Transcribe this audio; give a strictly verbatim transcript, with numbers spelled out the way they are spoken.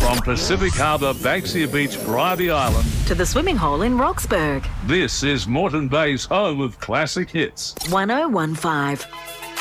From Pacific Harbour, Banksia Beach, Bribey Island, to the swimming hole in Roxburgh. this is Moreton Bay's home of classic hits. one oh one five.